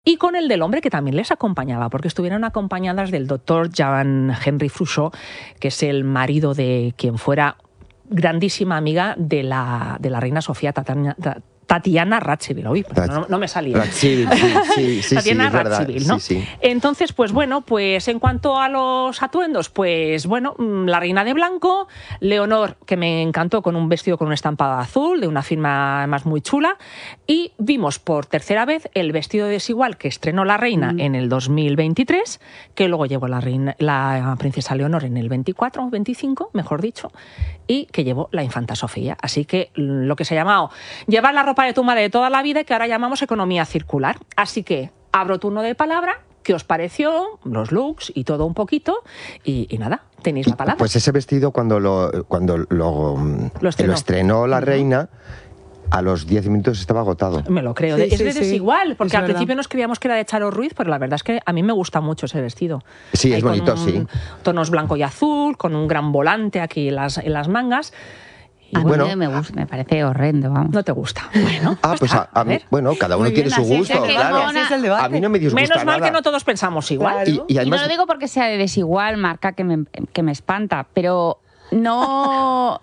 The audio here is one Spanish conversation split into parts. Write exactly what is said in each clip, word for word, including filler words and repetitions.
y con el del hombre que también les acompañaba, porque estuvieron acompañadas del doctor Jean Henry Frouchot, que es el marido de quien fuera grandísima amiga de la, de la reina Sofía, Tatiana, Tatiana Radziwiłł. Uy, pues no, no me salía. Radziwiłł, sí, sí, sí, Tatiana sí, Radziwiłł, ¿no? Sí, sí. Entonces, pues bueno, pues en cuanto a los atuendos, pues bueno, la reina de blanco, Leonor, que me encantó con un vestido con un estampado azul, de una firma además muy chula, y vimos por tercera vez el vestido desigual que estrenó la reina mm. en el dos mil veintitrés, que luego llevó la, reina, la princesa Leonor en el veinticuatro, veinticinco, mejor dicho, y que llevó la infanta Sofía. Así que lo que se ha llamado llevar la ropa de tu madre de toda la vida, que ahora llamamos economía circular. Así que abro turno de palabra. ¿Qué os pareció? Los looks y todo un poquito. Y, y nada, tenéis la palabra. Pues ese vestido cuando lo, cuando lo, lo, estrenó. lo estrenó la reina, a los diez minutos estaba agotado. Me lo creo. Sí, es sí, de desigual, porque es al verdad. principio nos creíamos que era de Charo Ruiz, pero la verdad es que a mí me gusta mucho ese vestido. Sí, Ahí es bonito, un, sí. Tonos blanco y azul, con un gran volante aquí en las, en las mangas. Y a bueno, mí me, gusta, me parece horrendo, vamos. No te gusta. Bueno, ah, pues a, a mí, bueno, cada uno tiene su gusto, claro. A mí no me disgusta Menos mal nada. que no todos pensamos igual. Claro. Y, y, además, y no lo digo porque sea de desigual, marca que me, que me espanta, pero no...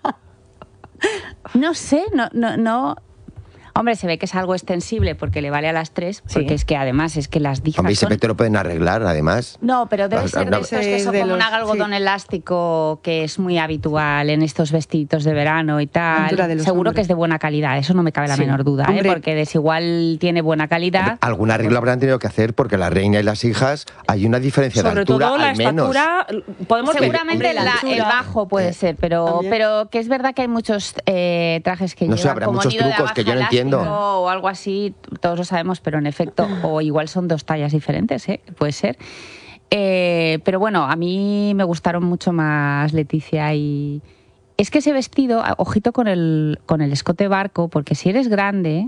No sé, no... no, no Hombre, se ve que es algo extensible porque le vale a las tres, porque sí. es que además es que las dijas Hombre, y son... se te lo pueden arreglar, además. No, pero debe ser de estos que son como un algodón sí. elástico que es muy habitual en estos vestiditos de verano y tal. Seguro hombres. que es de buena calidad, eso no me cabe la sí. menor duda, ¿eh? Porque desigual tiene buena calidad. Hombre, algún arreglo habrán tenido que hacer porque la reina y las hijas hay una diferencia Sobre de altura todo la al menos. Estatura, podemos Seguramente el, la, el bajo puede ser, pero, pero que es verdad que hay muchos eh, trajes que no llevan sé, habrá como muchos trucos que yo no entiendo. O algo así, todos lo sabemos, pero en efecto, o igual son dos tallas diferentes, ¿eh? Puede ser. Eh, pero bueno, a mí me gustaron mucho más Leticia y... Es que ese vestido, ojito con el, con el escote barco, porque si eres grande...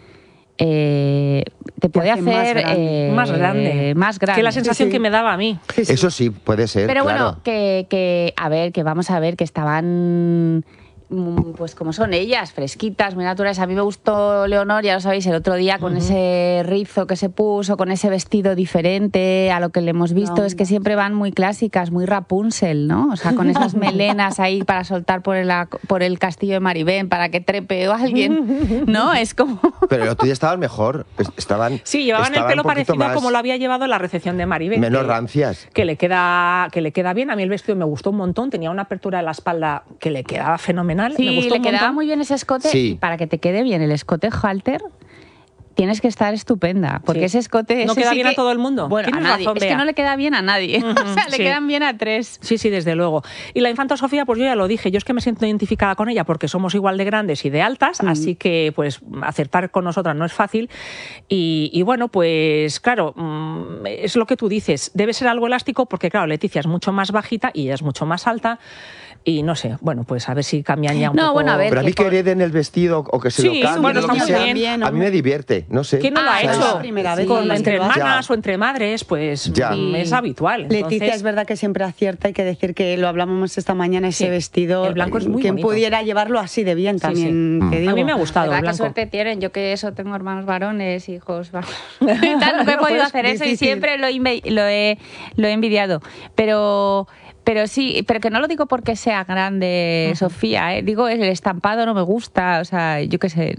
Eh, te puede hacer más grande. Eh, más grande más grande que la sensación sí, sí. que me daba a mí. Sí, sí. Eso sí, puede ser. Pero claro. bueno, que, que a ver, que vamos a ver que estaban... pues como son ellas, fresquitas, muy naturales. A mí me gustó Leonor, ya lo sabéis, el otro día con uh-huh. ese rizo que se puso, con ese vestido diferente a lo que le hemos visto. No, es que siempre van muy clásicas, muy Rapunzel, ¿no? O sea, con esas melenas ahí para soltar por el, por el castillo de Maribén para que trepe o alguien, ¿no? Es como... Pero el otro día estaban mejor, estaban... Sí, llevaban estaban el pelo parecido más... a como lo había llevado en la recepción de Maribén. Menos que, rancias. Que le, queda, que le queda bien. A mí el vestido me gustó un montón, tenía una apertura de la espalda que le quedaba fenomenal. Sí, me gustó le un quedaba montón. muy bien ese escote sí. y para que te quede bien el escote halter tienes que estar estupenda, porque sí. ese escote... ¿No ese queda sí bien que, a todo el mundo? Bueno, a nadie. Razón, es que no le queda bien a nadie. Uh-huh, o sea, le sí. quedan bien a tres. Sí, sí, desde luego. Y la infanta Sofía, pues yo ya lo dije, yo es que me siento identificada con ella porque somos igual de grandes y de altas, uh-huh. así que pues acertar con nosotras no es fácil. Y, y bueno, pues claro, es lo que tú dices, debe ser algo elástico porque claro, Leticia es mucho más bajita y ella es mucho más alta. Y no sé, bueno, pues a ver si cambian ya un no, poco... Bueno, a ver, pero a mí que, por... hereden el vestido o que se sí, lo cambien, bueno, lo que sea, bien, a mí me divierte, no sé. ¿Quién no lo ha ah, hecho? La primera vez con, sí. entre hermanas ya. o entre madres, pues ya. es habitual. Entonces... Leticia es verdad que siempre acierta, hay que decir que lo hablábamos esta mañana, ese sí. vestido, el blanco es muy quien bonito. pudiera llevarlo así de bien también, sí, sí. te digo. A mí me ha gustado el blanco. Qué suerte tienen, yo que eso tengo hermanos varones, hijos... Tal, nunca he podido hacer eso y siempre lo he, lo he, lo he envidiado. Pero... Pero sí, pero que no lo digo porque sea grande uh-huh. Sofía, ¿eh? Digo, el estampado no me gusta, o sea, yo qué sé,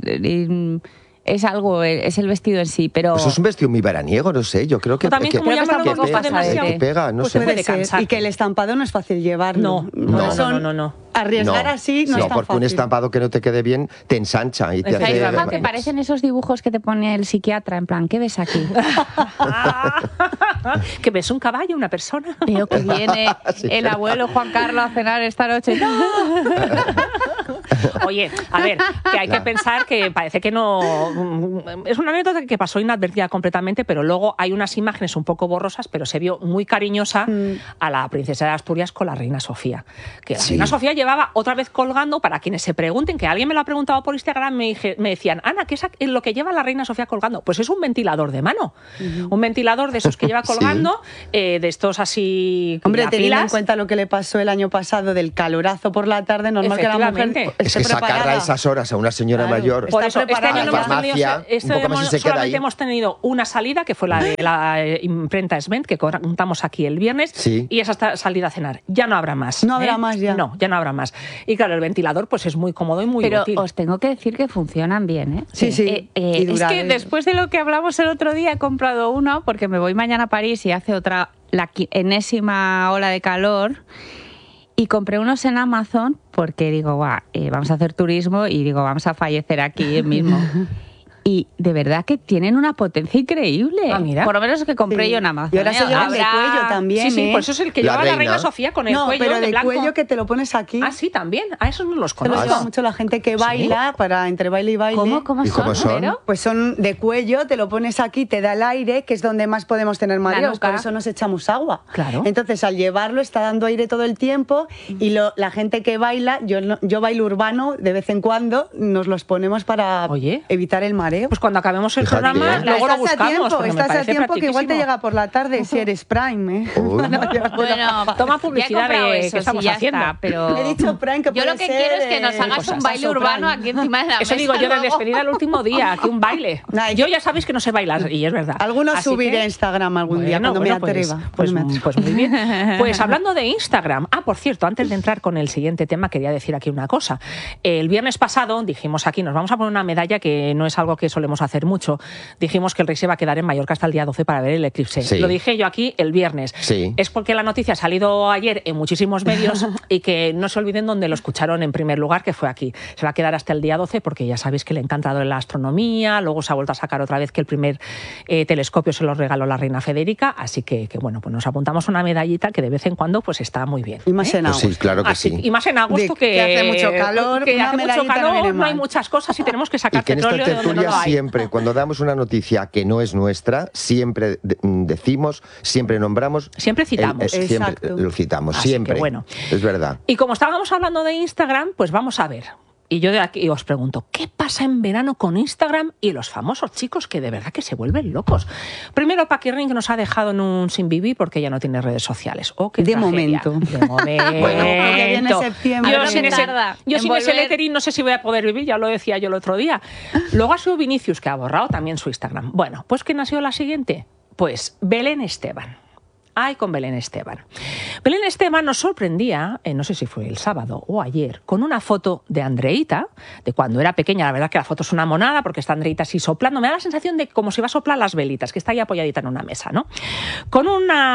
es algo, es el vestido en sí, pero... Pues es un vestido muy veraniego, no sé, yo creo que... También que, como que, llaman que, un poco pega, demasiado. que pega, no pues sé. puede ser. Y que el estampado no es fácil llevarlo. No, no, no, no, no, no. Arriesgar no, así no, no es tan porque fácil. un estampado que no te quede bien te ensancha y te hace... Fija que parecen esos dibujos que te pone el psiquiatra, en plan, ¿qué ves aquí? ¿Que ves un caballo, una persona? Veo que viene sí, el abuelo Juan Carlos a cenar esta noche. Oye, a ver, que hay que pensar que parece que no... Es una anécdota que pasó inadvertida completamente, pero luego hay unas imágenes un poco borrosas, pero se vio muy cariñosa mm. a la princesa de Asturias con la reina Sofía. Que la sí. reina Sofía llevaba otra vez colgando, para quienes se pregunten, que alguien me lo ha preguntado por Instagram, me, dije, me decían, Ana, ¿qué es lo que lleva la reina Sofía colgando? Pues es un ventilador de mano. Uh-huh. Un ventilador de esos que lleva colgando, sí. eh, de estos así... Hombre, teniendo en cuenta lo que le pasó el año pasado del calorazo por la tarde, normal que la mujer Es que sacarla a esas horas a una señora claro, mayor por eso, este año no hemos tenido, este un poco más hemos, si se queda ahí. hemos tenido una salida, que fue la de la imprenta Svent, que contamos aquí el viernes, sí. y esa salida a cenar. Ya no habrá más. No habrá ¿eh? más ya. No, ya no habrá más. Y claro, el ventilador pues es muy cómodo y muy Pero útil. Pero os tengo que decir que funcionan bien, ¿eh? Sí, sí. Eh, eh, es que después de lo que hablamos el otro día he comprado uno porque me voy mañana a París y hace otra, la enésima ola de calor. Y compré unos en Amazon porque digo, guau, eh, vamos a hacer turismo y digo, vamos a fallecer aquí mismo. Y de verdad que tienen una potencia increíble. Ah, mira. Por lo menos que compré sí. yo en Amazon. Y ahora ¿eh? se lleva Habrá... de cuello también. Sí, sí, ¿eh? por eso es el que la lleva reina. la reina Sofía con el no, cuello pero de de blanco. cuello que te lo pones aquí. Ah, sí, también. A esos no los Se lo conozco. lleva mucho la gente que baila, ¿sí? Para entre baile y baile. ¿Cómo, cómo ¿Y son? cómo son? ¿Pero? Pues son de cuello, te lo pones aquí, te da el aire, que es donde más podemos tener mareos, por eso nos echamos agua. Claro. Entonces, al llevarlo, está dando aire todo el tiempo y lo, la gente que baila, yo, yo bailo urbano, de vez en cuando, nos los ponemos para Oye. evitar el mareo. Pues cuando acabemos el Fíjate, programa, ¿eh? luego lo Estás a buscamos. tiempo, porque me estás a parece tiempo que igual te practiquísimo. llega por la tarde si eres Prime, ¿eh? Uy. Bueno, Toma publicidad ya he comprado de eso, que estamos sí, ya haciendo. Está, pero... He dicho Prime que Yo puede lo que ser, quiero es que nos eh, hagas pues un hasta baile Soprano. urbano aquí encima de la Eso mesa. digo yo de luego. despedida el último día, aquí un baile. Nah, Yo yo- ya sabéis que no sé bailar, y es verdad. Algunos Así subiré que- a Instagram algún día Bueno, cuando bueno, me pues, atreva. Pues, cuando me atreva. pues muy bien. Pues hablando de Instagram, ah, por cierto, antes de entrar con el siguiente tema, quería decir aquí una cosa. El viernes pasado dijimos aquí, nos vamos a poner una medalla que no es algo que solemos hacer mucho. Dijimos que el rey se va a quedar en Mallorca hasta el día doce para ver el eclipse. Sí. Lo dije yo aquí el viernes. Sí. Es porque la noticia ha salido ayer en muchísimos medios y que no se olviden dónde lo escucharon en primer lugar, que fue aquí. Se va a quedar hasta el día doce porque ya sabéis que le ha encantado la astronomía, luego se ha vuelto a sacar otra vez que el primer eh, telescopio se lo regaló la reina Federica, así que, que bueno, pues nos apuntamos una medallita que de vez en cuando pues está muy bien. Y más en Pues sí, agosto. claro que Así- sí. Y más en agosto De- que, que hace mucho calor, que una hace mucho medallita no calor, viene no, hay mal. muchas cosas y tenemos que Y sacar que en esta petróleo de donde no tertulia lo hay. siempre, cuando damos una noticia que no es nuestra, siempre de- decimos, siempre nombramos. Siempre citamos. el- eh, siempre Exacto. lo citamos, Así que siempre. bueno. Es verdad. Y como estábamos hablando de Instagram, pues vamos a ver. Y yo de aquí os pregunto, ¿qué pasa en verano con Instagram y los famosos chicos que de verdad que se vuelven locos? Primero, Paquirrin, que nos ha dejado en un sin vivir porque ya no tiene redes sociales. Oh, qué De tragedia. momento. De momento. Bueno, porque viene septiembre. Yo A ver sin qué ese, tarda yo en sin ese volver. lettering no sé si voy a poder vivir, ya lo decía yo el otro día. Luego ha sido Vinicius, que ha borrado también su Instagram. Bueno, pues ¿quién ha sido la siguiente? Pues Belén Esteban. Ay, con Belén Esteban. Belén Esteban nos sorprendía, eh, no sé si fue el sábado o ayer, con una foto de Andreita, de cuando era pequeña. La verdad que la foto es una monada porque está Andreita así soplando. Me da la sensación de como si va a soplar las velitas, que está ahí apoyadita en una mesa, ¿no? Con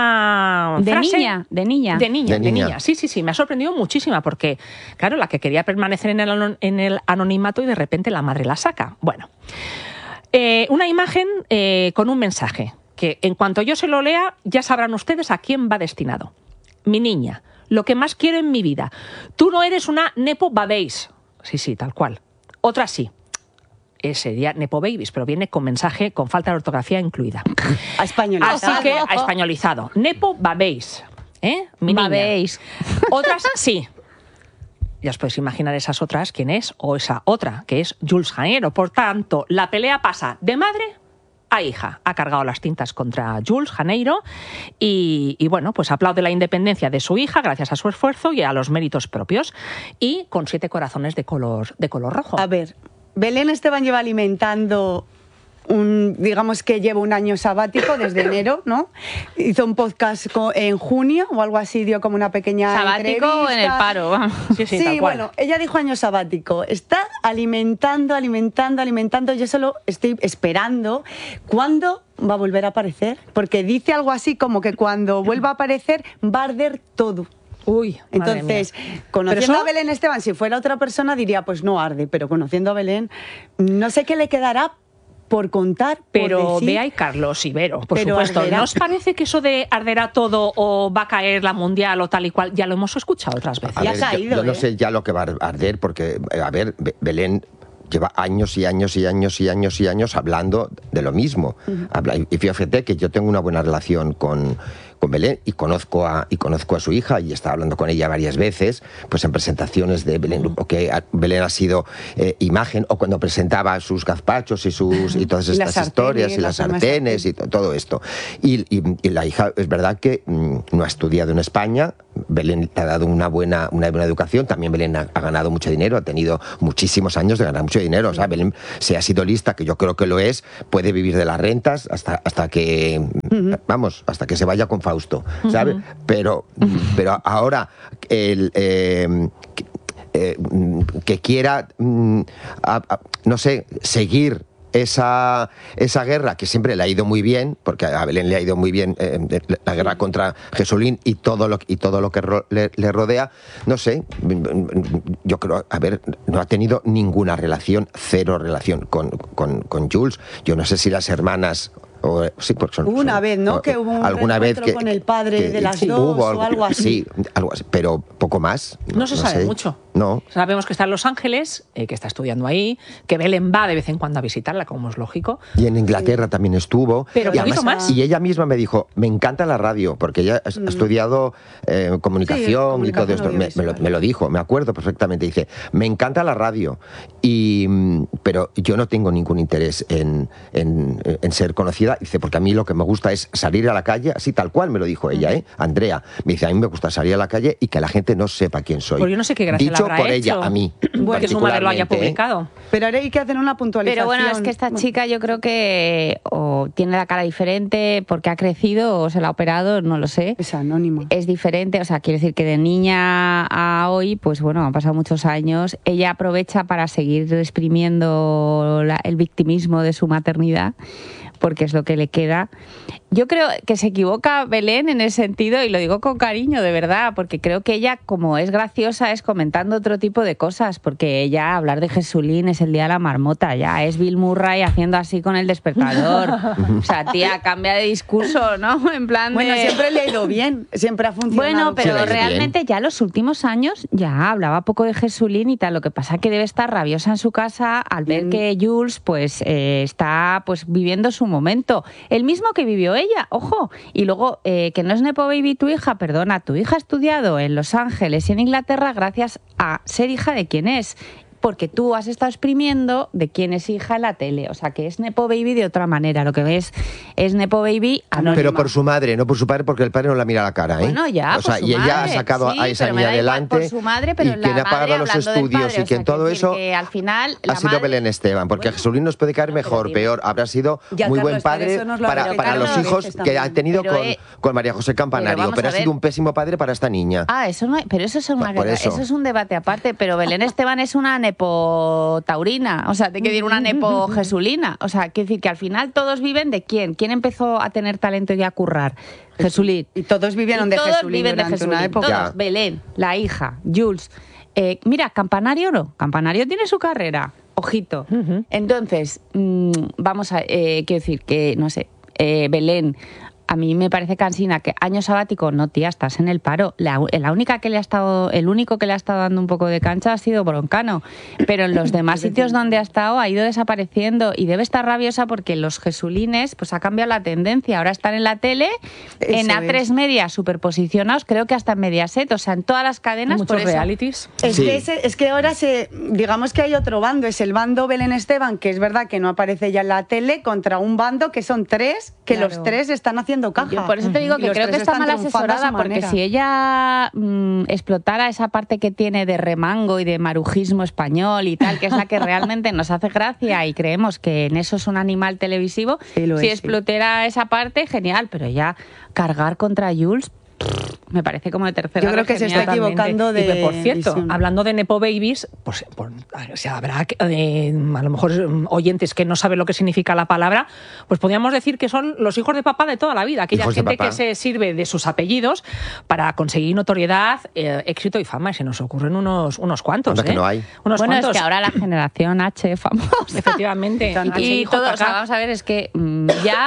una De frase- niña, de niña. De niña, De de niña. niña. Sí, sí, sí. Me ha sorprendido muchísima porque, claro, la que quería permanecer en el, anon- en el anonimato y de repente la madre la saca. Bueno, eh, una imagen eh, con un mensaje que en cuanto yo se lo lea ya sabrán ustedes a quién va destinado. Mi niña, lo que más quiero en mi vida. Tú no eres una Nepo Babies. Sí, sí, tal cual. Otra sí. Eh, sería Nepo Babies, pero viene con mensaje con falta de ortografía incluida. A español. Así que ha españolizado. Nepo Babies. ¿Eh? Mi niña. Babéis. Otras sí. Ya os podéis imaginar esas otras quién es, o esa otra, que es Jules Janeiro. Por tanto, la pelea pasa de madre a hija. Ha cargado las tintas contra Jules Janeiro y, y bueno, pues aplaude la independencia de su hija gracias a su esfuerzo y a los méritos propios. Y con siete corazones de color, de color rojo. A ver, Belén Esteban lleva alimentando un, digamos que lleva un año sabático desde enero, ¿no? Hizo un podcast co- en junio o algo así, dio como una pequeña Sabático o en el entrevista. paro, vamos. Sí, sí, Sí, tal cual. bueno, ella dijo año sabático. Está alimentando, alimentando, alimentando. Yo solo estoy esperando cuándo va a volver a aparecer. Porque dice algo así como que cuando vuelva a aparecer va a arder todo. Uy, madre Entonces, mía. conociendo Pero eso- a Belén Esteban, si fuera otra persona diría, pues no arde. Pero conociendo a Belén, no sé qué le quedará por contar, por Pero decir. Bea y Carlos Ibero, por Pero supuesto. arderá. ¿No os parece que eso de arderá todo o va a caer la mundial o tal y cual? Ya lo hemos escuchado otras veces. A Ya ver, se ha yo- ido, yo, no ¿eh? sé ya lo que va a arder, porque, eh, a ver, Be- Belén lleva años y años y años y años y años hablando de lo mismo. Habla- y fíjate que yo tengo una buena relación con, con Belén y conozco, a, y conozco a su hija y he estado hablando con ella varias veces, pues en presentaciones de Belén, o que a- Belén ha sido eh, imagen, o cuando presentaba sus gazpachos y, sus, y todas Y las estas historias sartenes, y las las formas sartenes y to- todo esto. Y, y- y la hija, es verdad que mm, no ha estudiado en España, Belén te ha dado una buena, una buena educación, también Belén ha, ha ganado mucho dinero, ha tenido muchísimos años de ganar mucho dinero. O sea, Belén, si ha sido lista, que yo creo que lo es, puede vivir de las rentas hasta, hasta que, uh-huh. vamos, hasta que se vaya con Fausto, ¿sabes? Uh-huh. Pero, pero ahora, el... Eh, Eh, que quiera, mm, a, a, no sé, seguir esa, esa guerra que siempre le ha ido muy bien, porque a Belén le ha ido muy bien eh, la guerra contra Jesulín y todo lo, y todo lo que ro, le, le rodea, no sé, yo creo, a ver, no ha tenido ninguna relación, cero relación con, con, con Jules. Yo no sé si las hermanas... O, sí, porque son, una son, vez, ¿no? O, que hubo un alguna vez que, con el padre que, de las sí, dos hubo algo, o algo así. Sí, algo así, pero poco más. No, no se no sabe sé. mucho. No. Sabemos que está en Los Ángeles, eh, que está estudiando ahí, que Belén va de vez en cuando a visitarla, como es lógico. Y en Inglaterra sí. también estuvo. Pero y, además, más. y ella misma me dijo, me encanta la radio, porque ella mm. ha estudiado eh, comunicación, sí, y todo esto. Me, me, lo, me lo dijo, me acuerdo perfectamente. Dice, me encanta la radio, y, pero yo no tengo ningún interés en, en, en ser conocida. Dice, porque a mí lo que me gusta es salir a la calle, así tal cual me lo dijo ella, ¿eh? Andrea. Me dice, a mí me gusta salir a la calle y que la gente no sepa quién soy. Pues yo no sé qué gracia Dicho le habrá por hecho. ella, a mí. Bueno, que su madre lo haya publicado. ¿Eh? Pero ahora hay que hacer una puntualización. Pero bueno, es que esta chica yo creo que o tiene la cara diferente porque ha crecido o se la ha operado, no lo sé. Es anónima. Es diferente, o sea, quiere decir que de niña a hoy, pues bueno, han pasado muchos años. Ella aprovecha para seguir exprimiendo la, el victimismo de su maternidad, porque es lo que le queda. Yo creo que se equivoca Belén en ese sentido, y lo digo con cariño, de verdad, porque creo que ella, como es graciosa, es comentando otro tipo de cosas, porque ella, hablar de Jesulín es el día de la marmota, ya es Bill Murray haciendo así con el despertador. O sea, tía, cambia de discurso, ¿no? En plan de... Bueno, siempre le ha ido bien, siempre ha funcionado. Bueno, pero sí, realmente bien. ya los últimos años ya hablaba poco de Jesulín y tal, lo que pasa que debe estar rabiosa en su casa al ver que Jules pues eh, está pues viviendo su momento, el mismo que vivió ella, ojo, y luego eh, que no es Nepo Baby tu hija, perdona, tu hija ha estudiado en Los Ángeles y en Inglaterra gracias a ser hija de quien es, porque tú has estado exprimiendo de quién es hija en la tele, o sea que es Nepo Baby de otra manera, lo que ves es Nepo Baby anónima. Pero por su madre, no por su padre, porque el padre no la mira a la cara, ¿eh? Bueno, ya, o sea, por su y ella madre, ha sacado sí, a esa niña adelante, por su madre, pero y quien ha pagado los estudios y quien todo eso que al final ha sido madre... Belén Esteban, porque bueno, a Jesulín nos puede caer no, mejor, peor, habrá sido ya, muy Carlos, buen padre para, para los hijos que ha tenido con, eh, con María José Campanario, pero, pero ha sido un pésimo padre para esta niña. Ah, eso no, pero eso es una por eso. eso es un debate aparte, pero Belén Esteban es una nepo taurina, o sea, te quiero decir una nepo jesulina, o sea, quiero decir que al final todos viven de quién, quién empezó a tener talento y a currar. Jesulín. Y todos vivieron y de todos Jesulín viven de durante Jesulín, una época. todos, Belén, la hija, Jules. Eh, mira, Campanario no, Campanario tiene su carrera, ojito. Uh-huh. Entonces, mmm, vamos a, eh, quiero decir que, no sé, eh, Belén, a mí me parece cansina que año sabático, no tía, estás en el paro. La, la única que le ha estado, el único que le ha estado dando un poco de cancha ha sido Broncano, pero en los demás sitios donde ha estado ha ido desapareciendo y debe estar rabiosa porque los jesulines pues ha cambiado la tendencia. Ahora están en la tele, eso en A tres es. Media superposicionados, creo que hasta en Mediaset, o sea, en todas las cadenas. Muchos por eso. realities. Es, sí. que ese, es que ahora se, digamos que hay otro bando, es el bando Belén Esteban, que es verdad que no aparece ya en la tele, contra un bando que son tres, que claro. los tres están haciendo caja. Yo por eso te digo que creo que está mal asesorada, porque si ella mmm, explotara esa parte que tiene de remango y de marujismo español y tal, que es la que realmente nos hace gracia y creemos que en eso es un animal televisivo, sí, si es, explotara sí. esa parte, genial, pero ya cargar contra Jules... me parece como de tercera. Yo creo que se está equivocando de... Y que, por cierto, visión. Hablando de Nepo Babies, pues, pues o sea, habrá eh, a lo mejor oyentes que no saben lo que significa la palabra, pues podríamos decir que son los hijos de papá de toda la vida, aquella gente que se sirve de sus apellidos para conseguir notoriedad, eh, éxito y fama, y se nos ocurren unos, unos cuantos. ¿eh? Que no hay. Unos bueno, cuantos. Es que ahora la generación H famosa. Efectivamente. Y, y todo, o sea, vamos a ver, es que mmm, ya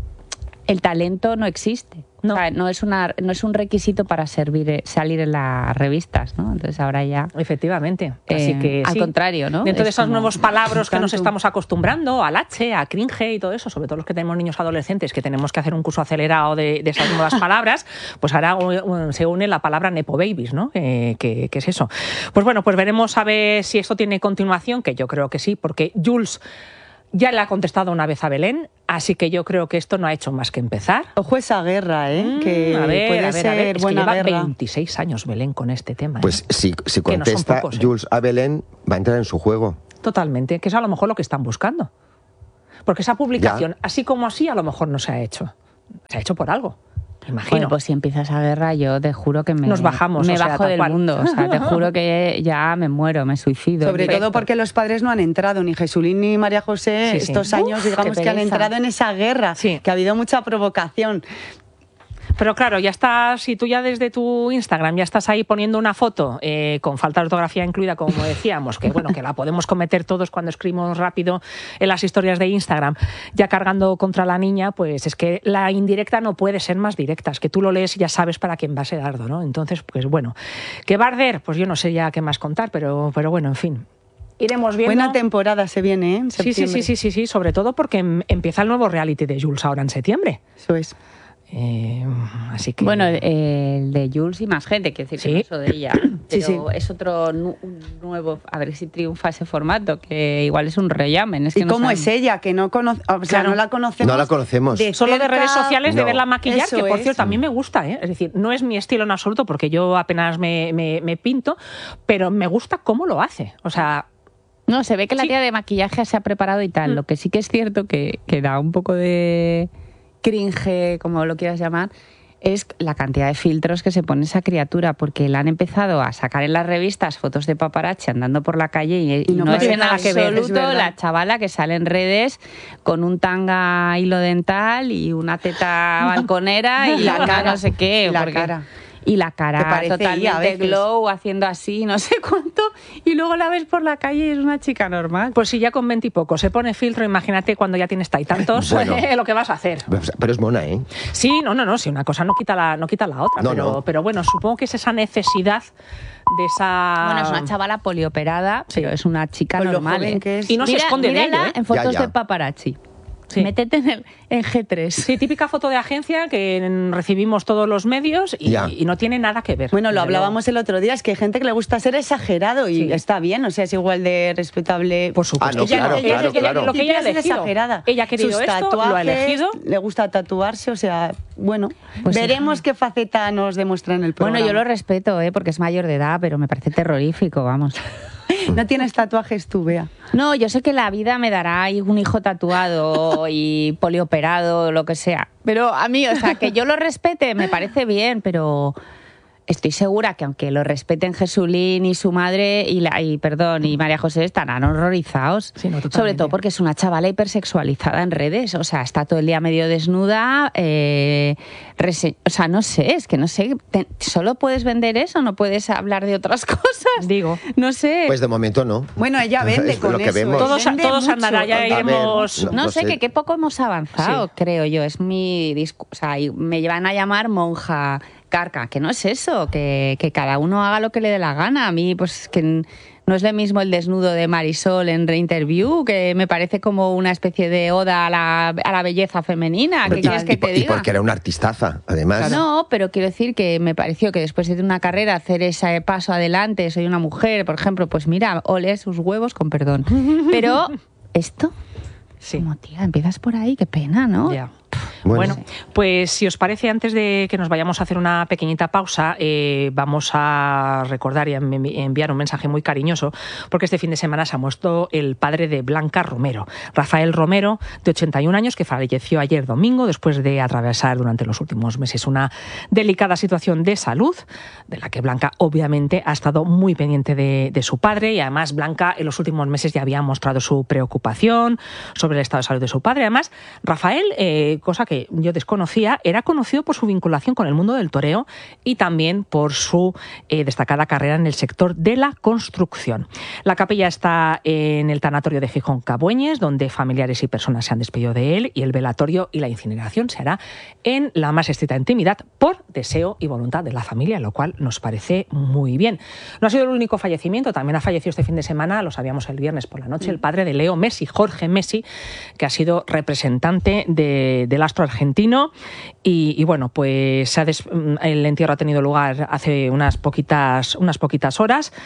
el talento no existe. No. O sea, no es una no es un requisito para servir salir en las revistas, ¿no? Entonces ahora ya efectivamente, así eh, que al sí. contrario, ¿no? Dentro es de esos como... nuevos palabras que nos estamos acostumbrando, al H, a cringe y todo eso, sobre todo los que tenemos niños adolescentes que tenemos que hacer un curso acelerado de, de esas nuevas palabras, pues ahora se une la palabra Nepo Babies, ¿no? Eh, que, que es eso. Pues bueno, pues veremos a ver si esto tiene continuación, que yo creo que sí, porque Jules Ya le ha contestado una vez a Belén, así que yo creo que esto no ha hecho más que empezar. Ojo esa guerra, ¿eh? Mm, que a ver, puede a ver, ser a ver. Es buena que lleva guerra. veintiséis años Belén con este tema. Pues ¿eh? si, si Que no son contesta pocos, ¿eh? Jules a Belén, va a entrar en su juego. Totalmente, que es a lo mejor lo que están buscando. Porque esa publicación, ya. así como así, a lo mejor no se ha hecho. Se ha hecho por algo. Imagino. Bueno, pues si empieza esa guerra, yo te juro que me, Nos bajamos, me o sea, bajo tal del cual. mundo. O sea, te juro que ya me muero, me suicido. Sobre Directo. todo porque los padres no han entrado, ni Jesulín ni María José, Sí, sí. estos años, Uf, digamos qué que han pereza. entrado en esa guerra, Sí. que ha habido mucha provocación. Pero claro, ya estás, si tú ya desde tu Instagram ya estás ahí poniendo una foto eh, con falta de ortografía incluida, como decíamos, que bueno, que la podemos cometer todos cuando escribimos rápido en las historias de Instagram, ya cargando contra la niña, pues es que la indirecta no puede ser más directa, es que tú lo lees y ya sabes para quién va ese dardo, ¿no? Entonces, pues bueno, ¿qué va a arder? Pues yo no sé ya qué más contar, pero, pero bueno, en fin. Iremos viendo. Buena temporada se viene, ¿eh? En Sí, sí, sí, septiembre. sí, sí, sí, sobre todo porque em- empieza el nuevo reality de Jules ahora en septiembre. Eso es. Eh, así que... Bueno, el, el de Jules y más gente, quiero decir Sí. que no solo de ella. Sí, Pero sí. es otro nu- un nuevo, a ver si triunfa ese formato, que igual es un rellamen. Es que ¿Y no cómo sabemos. es ella? Que no, conoce, o sea, Claro. no la conocemos. No la conocemos. Solo de cerca. redes sociales, de No. verla maquillar, Eso que por es. cierto a mí me gusta, ¿eh? Es decir, no es mi estilo en absoluto porque yo apenas me, me- me pinto, pero me gusta cómo lo hace. O sea, No, se ve que la Sí. tía de maquillaje se ha preparado y tal. Mm. Lo que sí que es cierto que, que da un poco de cringe, como lo quieras llamar, es la cantidad de filtros que se pone esa criatura, porque la han empezado a sacar en las revistas fotos de paparazzi andando por la calle y, y no no, es parece en nada que ver, es absoluto verdad. la chavala que sale en redes con un tanga hilo dental y una teta balconera y La una cara, no sé qué. y la porque- cara. Y la Que cara parece ella a totalmente veces. glow, haciendo así, no sé cuánto, y luego la ves por la calle y es una chica normal. pues si ya con veintipocos se pone filtro, imagínate cuando ya tienes tantos Bueno. lo que vas a hacer. Pero es mona, ¿eh? Sí, no, no, no, si una cosa no quita la, no quita la otra, No, pero, no. pero bueno, supongo que es esa necesidad de esa... Bueno, es una chavala polioperada, Sí. pero es una chica Con lo normal. joven ¿eh? que es. Y no se Mira- esconde de mírala ello, ¿eh? en fotos Ya, ya. de paparazzi. Sí. Métete en, el, en G tres. Sí, típica foto de agencia que mm, recibimos todos los medios y, Ya. y no tiene nada que ver. Bueno, lo Desde hablábamos el otro día, es que hay gente que le gusta ser exagerado y Sí. está bien, o sea, es igual de respetable. Por supuesto. Ah, no, Ella- claro, ella- claro, ella- claro. Lo que ella ha Quiere ser elegido. exagerada. Ella ha querido Sus esto, lo ha tatuajes, elegido. le gusta tatuarse, o sea, bueno, Pues sí. veremos qué faceta nos demuestra en el programa. Bueno, yo lo respeto, ¿eh? Porque es mayor de edad, pero me parece terrorífico, vamos. No tienes tatuajes tú, Bea. No, yo sé que la vida me dará un hijo tatuado y polioperado, lo que sea. Pero a mí, o sea, que yo lo respete me parece bien, pero estoy segura que aunque lo respeten Jesulín y su madre y, la, y perdón y María José estarán horrorizados. Sí, no, totalmente. Sobre todo porque es una chavala hipersexualizada en redes. O sea, está todo el día medio desnuda. eh, rese- o sea, no sé, es que no sé. te- ¿Solo puedes vender eso? ¿No puedes hablar de otras cosas? Digo. No sé. Pues de momento no. Bueno, ella vende Es con lo que eso. vemos. ¿eh? Todos, Vende todos mucho. andará, ya A ver, iremos... no- No, no sé, sé. que qué poco hemos avanzado, Sí. creo yo. Es mi discu- o sea, y me llevan a llamar monja carca, que no es eso, que, que cada uno haga lo que le dé la gana. A mí, pues que n- no es lo mismo el desnudo de Marisol en Reinterview, que me parece como una especie de oda a la, a la belleza femenina. ¿Qué Total. quieres que Y, po- te y diga? porque era una artistaza, además. No, pero quiero decir que me pareció que después de una carrera hacer ese paso adelante, soy una mujer, por ejemplo, pues mira, ole sus huevos con perdón. Pero esto, Sí. como tía, empiezas por ahí, qué pena, ¿no? Ya. Bueno. Bueno, pues si os parece, antes de que nos vayamos a hacer una pequeñita pausa, eh, vamos a recordar y a envi- enviar un mensaje muy cariñoso, porque este fin de semana se ha muerto el padre de Blanca Romero, Rafael Romero, de ochenta y un años, que falleció ayer domingo después de atravesar durante los últimos meses una delicada situación de salud, de la que Blanca obviamente ha estado muy pendiente de, de su padre, y además Blanca en los últimos meses ya había mostrado su preocupación sobre el estado de salud de su padre. Además, Rafael, eh, cosa que yo desconocía, era conocido por su vinculación con el mundo del toreo y también por su eh, destacada carrera en el sector de la construcción. La capilla está en el tanatorio de Gijón Cabueñes, donde familiares y personas se han despedido de él, y el velatorio y la incineración se hará en la más estricta intimidad por deseo y voluntad de la familia, lo cual nos parece muy bien. No ha sido el único fallecimiento, también ha fallecido este fin de semana, lo sabíamos el viernes por la noche, el padre de Leo Messi, Jorge Messi, que ha sido representante de, del astro argentino, y, y bueno, pues se ha des- el entierro ha tenido lugar hace unas poquitas, unas poquitas horas.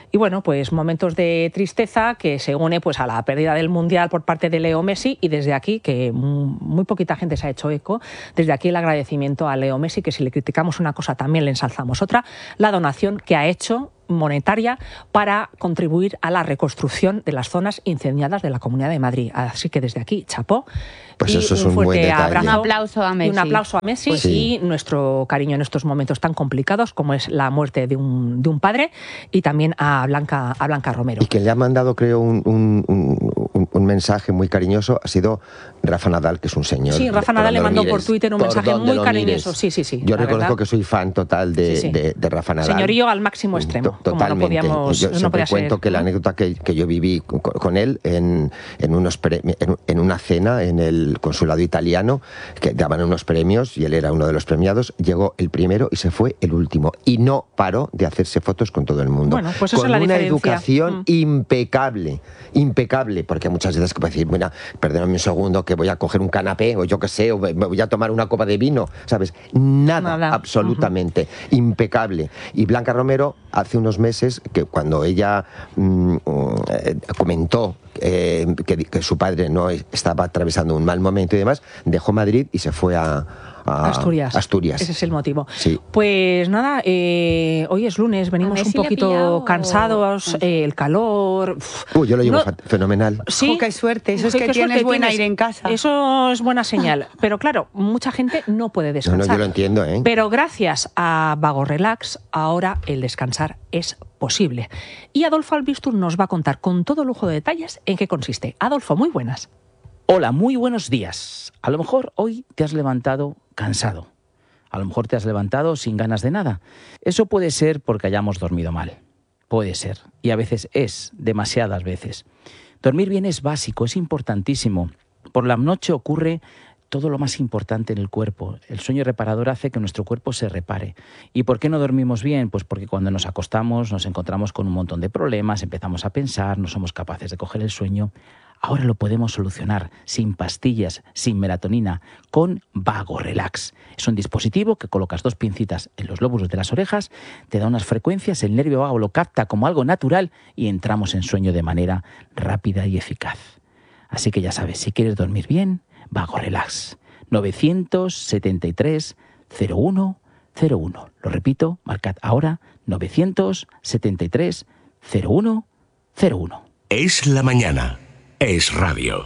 Y bueno, pues momentos de tristeza que se une pues a la pérdida del Mundial por parte de Leo Messi, y desde aquí, que muy poquita gente se ha hecho eco, desde aquí el agradecimiento a Leo Messi, que si le criticamos una cosa también le ensalzamos otra, la donación que ha hecho monetaria para contribuir a la reconstrucción de las zonas incendiadas de la Comunidad de Madrid. Así que desde aquí, chapó. Pues y eso es un un fuerte buen detalle. abrazo, Un aplauso a Messi. Y un aplauso a Messi Pues sí. y nuestro cariño en estos momentos tan complicados como es la muerte de un, de un padre, y también a Blanca, a Blanca Romero. Y quien le ha mandado, creo, un, un, un, un mensaje muy cariñoso ha sido Rafa Nadal, que es un señor. Sí, Rafa por Nadal le donde lo mandó mires, por Twitter un por mensaje donde muy lo cariñoso. mires. Sí, sí, sí. Yo la reconozco verdad. que soy fan total de, Sí, sí. de, de Rafa Nadal. Señorillo al máximo extremo. To- Totalmente. Como no podíamos, yo no siempre podía ser. cuento que la anécdota que, que yo viví con, con él en, en, unos pre, en, en una cena en el consulado italiano, que daban unos premios y él era uno de los premiados, llegó el primero y se fue el último. Y no paró de hacerse fotos con todo el mundo. Bueno, pues eso con es la una diferencia. educación Mm. impecable, impecable, porque muchas veces que puedes decir, bueno, perdóname un segundo que voy a coger un canapé o yo qué sé, o me voy a tomar una copa de vino, ¿sabes? Nada, Nada. absolutamente, uh-huh. impecable. Y Blanca Romero, hace unos meses, que cuando ella mm, eh, comentó eh, que, que su padre no estaba atravesando un mal momento y demás, dejó Madrid y se fue a, a Asturias. Asturias. Ese es el motivo. Sí. Pues nada, eh, hoy es lunes, venimos A un Messi le ha poquito pillado- cansados, eh, el calor. uf. Uy, yo lo llevo No- fa- fenomenal. Sí, Jo, qué suerte, eso es Qué- que qué tienes suerte buen tienes. aire en casa. Eso es buena señal. Pero claro, mucha gente no puede No, descansar. no, yo lo entiendo, ¿eh? Pero gracias a Vago Relax, ahora el descansar es posible. Y Adolfo Albistur nos va a contar con todo lujo de detalles en qué consiste. Adolfo, muy buenas. Hola, muy buenos días. A lo mejor hoy te has levantado cansado. A lo mejor te has levantado sin ganas de nada. Eso puede ser porque hayamos dormido mal. Puede ser. Y a veces es, demasiadas veces. Dormir bien es básico, es importantísimo. Por la noche ocurre todo lo más importante en el cuerpo. El sueño reparador hace que nuestro cuerpo se repare. ¿Y por qué no dormimos bien? Pues porque cuando nos acostamos nos encontramos con un montón de problemas, empezamos a pensar, no somos capaces de coger el sueño. Ahora lo podemos solucionar sin pastillas, sin melatonina, con Vago Relax. Es un dispositivo que colocas dos pincitas en los lóbulos de las orejas, te da unas frecuencias, el nervio vago lo capta como algo natural y entramos en sueño de manera rápida y eficaz. Así que ya sabes, si quieres dormir bien, Vago Relax. novecientos setenta y tres cero uno cero uno. Lo repito, marcad ahora novecientos setenta y tres cero uno cero uno. Es la mañana. Es radio.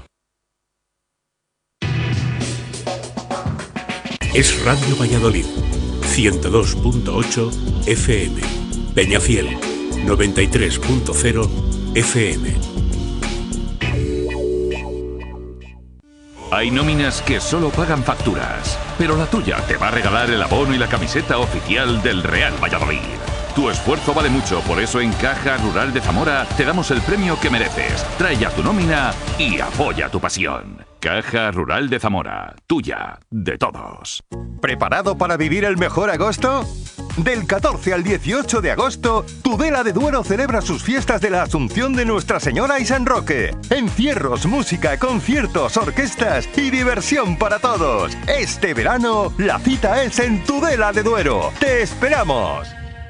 Es Radio Valladolid. ciento dos punto ocho F M. Peñafiel. noventa y tres punto cero F M. Hay nóminas que solo pagan facturas, pero la tuya te va a regalar el abono y la camiseta oficial del Real Valladolid. Tu esfuerzo vale mucho, por eso en Caja Rural de Zamora te damos el premio que mereces. Trae ya tu nómina y apoya tu pasión. Caja Rural de Zamora, tuya, de todos. ¿Preparado para vivir el mejor agosto? Del catorce al dieciocho de agosto, Tudela de Duero celebra sus fiestas de la Asunción de Nuestra Señora y San Roque. Encierros, música, conciertos, orquestas y diversión para todos. Este verano, la cita es en Tudela de Duero. ¡Te esperamos!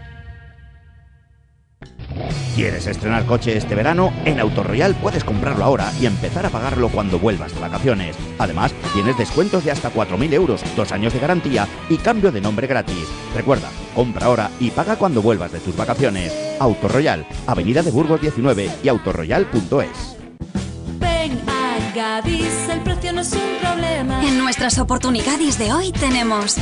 ¿Quieres estrenar coche este verano? En Autoroyal puedes comprarlo ahora y empezar a pagarlo cuando vuelvas de vacaciones. Además, tienes descuentos de hasta cuatro mil euros, dos años de garantía y cambio de nombre gratis. Recuerda, compra ahora y paga cuando vuelvas de tus vacaciones. Autoroyal, Avenida de Burgos diecinueve y autoroyal punto es. Ven a Gadis, el precio no es un problema. En nuestras oportunidades de hoy tenemos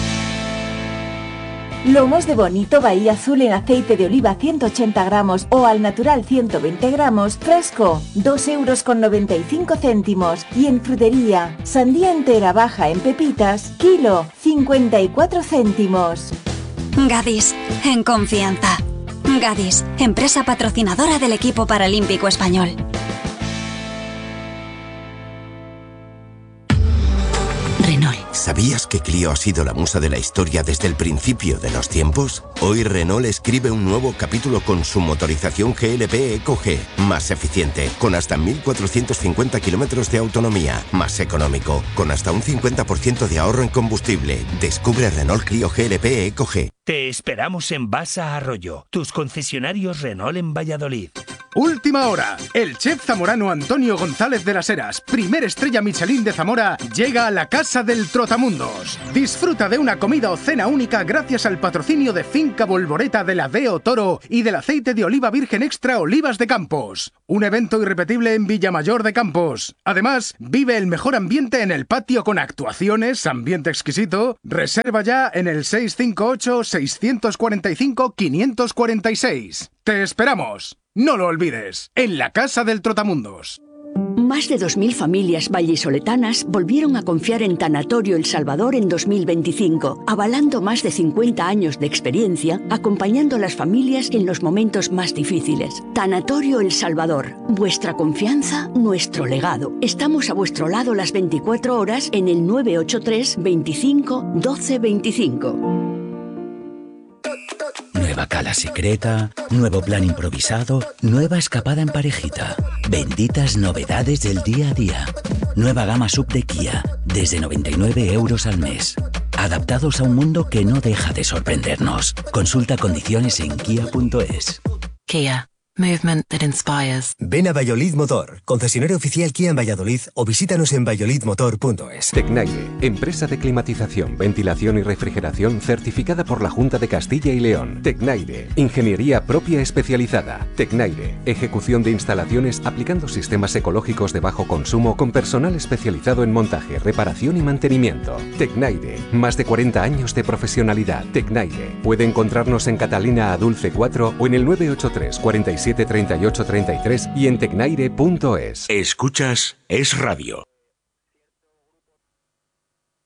lomos de bonito Bahía Azul en aceite de oliva ciento ochenta gramos o al natural ciento veinte gramos, fresco, dos euros con noventa y cinco céntimos. Y en frutería, sandía entera baja en pepitas, kilo, cincuenta y cuatro céntimos. Gadis, en confianza. Gadis, empresa patrocinadora del equipo paralímpico español. Renault. ¿Sabías que Clio ha sido la musa de la historia desde el principio de los tiempos? Hoy Renault escribe un nuevo capítulo con su motorización G L P Eco G, más eficiente, con hasta mil cuatrocientos cincuenta kilómetros de autonomía, más económico, con hasta un cincuenta por ciento de ahorro en combustible. Descubre Renault Clio G L P Eco G. Te esperamos en Basa Arroyo, tus concesionarios Renault en Valladolid. Última hora. El chef zamorano Antonio González de las Heras, primer estrella Michelin de Zamora, llega a la Casa del Trotamundos. Disfruta de una comida o cena única gracias al patrocinio de Finca Bolboreta de la Deo Toro y del aceite de oliva virgen extra Olivas de Campos. Un evento irrepetible en Villamayor de Campos. Además, vive el mejor ambiente en el patio con actuaciones, ambiente exquisito. Reserva ya en el seis cinco ocho, seis cuatro cinco, cinco cuatro seis. ¡Te esperamos! No lo olvides, en la Casa del Trotamundos. Más de dos mil familias vallisoletanas volvieron a confiar en Tanatorio El Salvador en dos mil veinticinco, avalando más de cincuenta años de experiencia, acompañando a las familias en los momentos más difíciles. Tanatorio El Salvador, vuestra confianza, nuestro legado. Estamos a vuestro lado las veinticuatro horas en el nueve ocho tres, veinticinco, doce veinticinco. Nueva cala secreta, nuevo plan improvisado, nueva escapada en parejita. Benditas novedades del día a día. Nueva gama sub de Kia, desde noventa y nueve euros al mes. Adaptados a un mundo que no deja de sorprendernos. Consulta condiciones en kia punto es. Kia. Movement that inspires. Ven a Valladolid Motor, concesionario oficial Kia en Valladolid, o visítanos en valladolid motor punto es. Tecnaire, empresa de climatización, ventilación y refrigeración certificada por la Junta de Castilla y León. Tecnaire, ingeniería propia especializada. Tecnaire, ejecución de instalaciones aplicando sistemas ecológicos de bajo consumo con personal especializado en montaje, reparación y mantenimiento. Tecnaire, más de cuarenta años de profesionalidad. Tecnaire, puede encontrarnos en Catalina Adulce cuatro o en el nueve ocho tres, cuarenta y siete, treinta y ocho, treinta y tres y en tecnaire punto es. Escuchas Es Radio.